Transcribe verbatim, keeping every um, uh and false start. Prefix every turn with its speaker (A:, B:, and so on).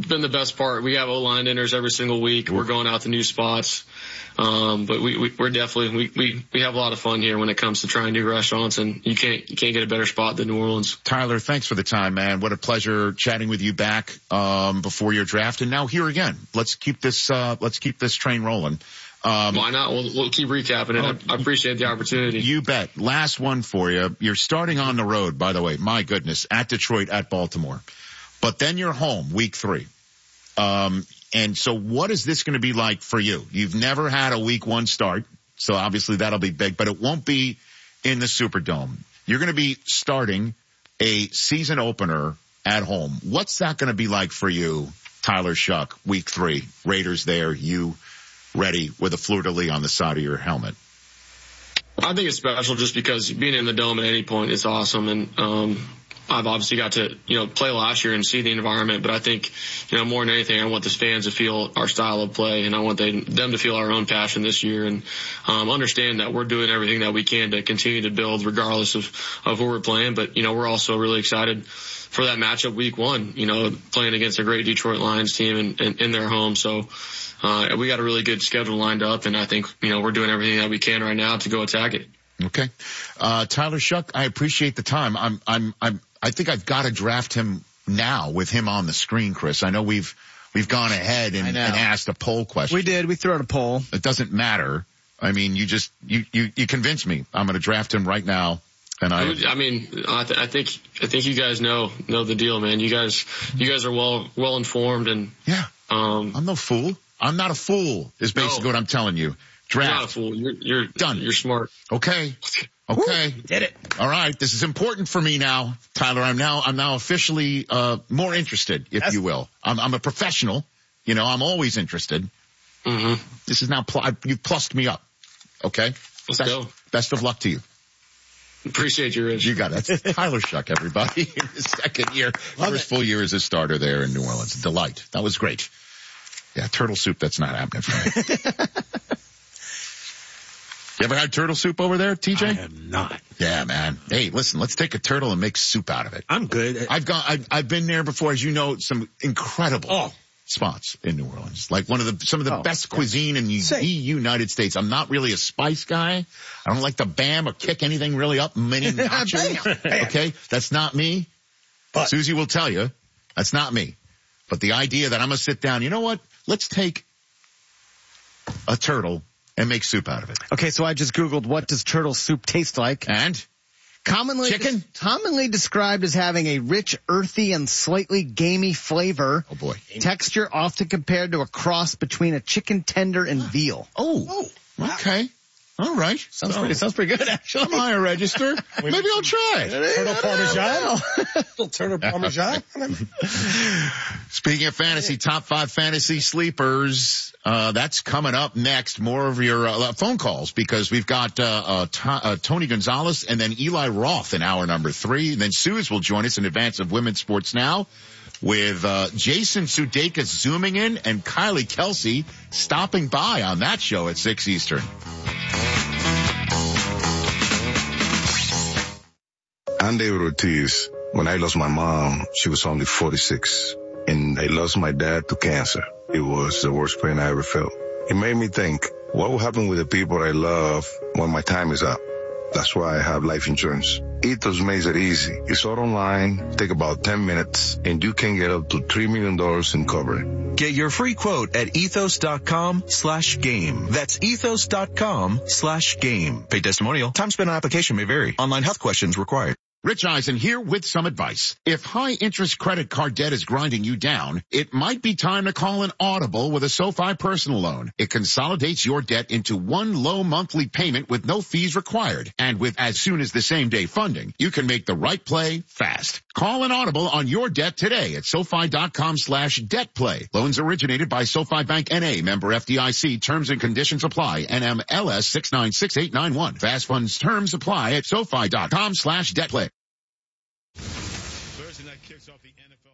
A: been the best part. We have O-line dinners every single week. We're going out to new spots. Um, but we, we, we're definitely, we, we, we have a lot of fun here when it comes to trying new restaurants, and you can't, you can't get a better spot than New Orleans.
B: Tyler, thanks for the time, man. What a pleasure chatting with you back, um, before your draft. And now here again. Let's keep this, uh, let's keep this train rolling. Um,
A: Why not? We'll, we'll keep recapping it. I, I appreciate the opportunity.
B: You bet. Last one for you. You're starting on the road, by the way. My goodness. At Detroit, at Baltimore. But then you're home week three. Um, and so what is this going to be like for you? You've never had a week one start, so obviously that'll be big, but it won't be in the Superdome. You're going to be starting a season opener at home. What's that going to be like for you, Tyler Shough, week three? Raiders there, you ready with a fleur-de-lis on the side of your helmet.
A: I think it's special just because being in the Dome at any point is awesome. And, um, I've obviously got to, you know, play last year and see the environment, but I think, you know, more than anything, I want the fans to feel our style of play, and I want they, them to feel our own passion this year, and um, understand that we're doing everything that we can to continue to build regardless of, of who we're playing. But, you know, we're also really excited for that matchup week one, you know, playing against a great Detroit Lions team in, in, in their home. So uh, we got a really good schedule lined up, and I think, you know, we're doing everything that we can right now to go attack it.
B: Okay. Uh, Tyler Shough, I appreciate the time. I'm, I'm, I'm, I think I've got to draft him now with him on the screen, Chris. I know we've, we've gone ahead and, and asked a poll question.
C: We did. We threw out a poll.
B: It doesn't matter. I mean, you just, you, you, you convinced me. I'm going to draft him right now. And I,
A: I mean, I, th- I think, I think you guys know, know the deal, man. You guys, you guys are well, well informed, and
B: yeah,
A: um,
B: I'm no fool. I'm not a fool is basically
A: no,
B: what I'm telling you. Draft.
A: You're not a fool. You're, you're
B: done.
A: You're smart.
B: Okay. Okay.
C: Woo, did it.
B: All right. This is important for me now, Tyler. I'm now, I'm now officially, uh, more interested, if That's, you will. I'm, I'm a professional. You know, I'm always interested.
A: Mm-hmm.
B: This is now, pl- I, you've plussed me up. Okay.
A: Let's
B: best,
A: go.
B: Best of luck to you.
A: Appreciate you, Rich.
B: You got it. That's Tyler Shough, everybody. His second year, Love first it. full year as a starter there in New Orleans. Delight. That was great. Yeah, turtle soup, that's not happening for me. You ever had turtle soup over there, T J?
C: I have not.
B: Yeah, man. Hey, listen, let's take a turtle and make soup out of it.
C: I'm good.
B: I've gone, I've, I've been there before, as you know, some incredible
C: oh.
B: spots in New Orleans. Like one of the, some of the
C: oh,
B: best
C: yeah.
B: cuisine in the Same. United States. I'm not really a spice guy. I don't like to bam or kick anything really up. Many nachos.
C: bam, bam.
B: Okay. That's not me. But Susie will tell you that's not me. But the idea that I'm going to sit down, you know what? Let's take a turtle and make soup out of it.
C: Okay, so I just Googled what does turtle soup taste like.
B: And?
C: Commonly,
B: Chicken?
C: Des- commonly described as having a rich, earthy, and slightly gamey flavor.
B: Oh boy.
C: Texture often compared to a cross between a chicken tender and veal.
B: Oh. oh okay. All right.
C: Sounds
B: so,
C: pretty, sounds pretty good, actually.
B: Am I a register? Maybe I'll try it.
D: Turtle Parmesan? Little turtle Parmesan?
B: Speaking of fantasy, top five fantasy sleepers, uh, that's coming up next. More of your uh, phone calls, because we've got uh, uh, to, uh, Tony Gonzalez and then Eli Roth in hour number three. And then Suze will join us in advance of Women's Sports Now with uh, Jason Sudeikis zooming in and Kylie Kelsey stopping by on that show at six Eastern.
E: I'm David Ortiz. When I lost my mom, she was only forty-six, and I lost my dad to cancer. It was the worst pain I ever felt. It made me think, what will happen with the people I love when my time is up? That's why I have life insurance. Ethos makes it easy. It's all online, take about ten minutes, and you can get up to three million dollars in coverage.
F: Get your free quote at ethos.com slash game. That's ethos.com slash game. Paid testimonial. Time spent on application may vary. Online health questions required.
B: Rich Eisen here with some advice. If high-interest credit card debt is grinding you down, it might be time to call an Audible with a SoFi personal loan. It consolidates your debt into one low monthly payment with no fees required. And with as soon as the same day funding, you can make the right play fast. Call an Audible on your debt today at SoFi.com slash debt play. Loans originated by SoFi Bank N A, member F D I C. Terms and conditions apply. N M L S six nine six eight nine one. Fast funds terms apply at SoFi.com slash debt play.
G: Thursday night kicks off the N F L.